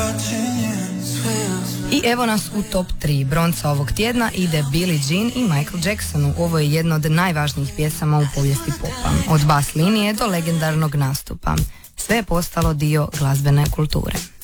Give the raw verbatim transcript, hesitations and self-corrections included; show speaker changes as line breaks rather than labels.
I evo nas u top tri. Bronca ovog tjedna ide Billie Jean i Michael Jacksonu. Ovo je jedno od najvažnijih pjesama u povijesti popa. Od bas linije do legendarnog nastupa. Sve je postalo dio glazbene kulture.